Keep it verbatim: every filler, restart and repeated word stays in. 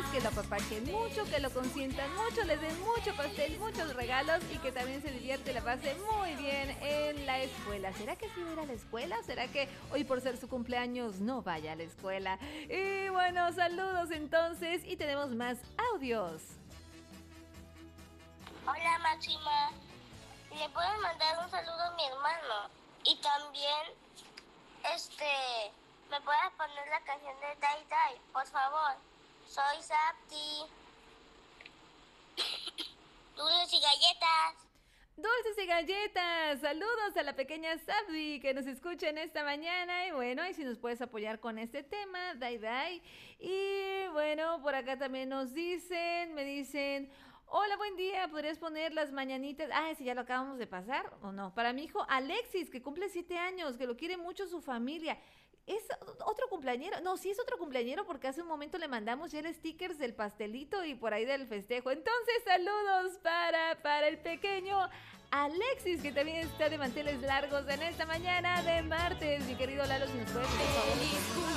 que lo apapachen mucho, que lo consientan mucho, les den mucho pastel, muchos regalos y que también se divierte y la pase muy bien en la escuela. ¿Será que sí va a ir a la escuela? ¿Será que hoy por ser su cumpleaños no vaya a la escuela? Y bueno, saludos entonces y tenemos más audios. Hola Máxima, le puedes mandar un saludo a mi hermano y también este me puedes poner la canción de Dai Dai, por favor. Soy Sapti. Dulces y galletas. Dulces y galletas, saludos a la pequeña Sabdi que nos escucha en esta mañana y bueno, y si nos puedes apoyar con este tema, Dai Dai. Y bueno, por acá también nos dicen, me dicen, hola, buen día, ¿podrías poner las mañanitas? Ah, ese ya lo acabamos de pasar, ¿o no? Para mi hijo Alexis, que cumple siete años, que lo quiere mucho su familia. ¿Es otro cumpleañero? No, sí es otro cumpleañero porque hace un momento le mandamos ya el stickers del pastelito y por ahí del festejo. Entonces, saludos para, para el pequeño Alexis, que también está de manteles largos en esta mañana de martes. Mi querido Lalo, si nos puedes, por favor.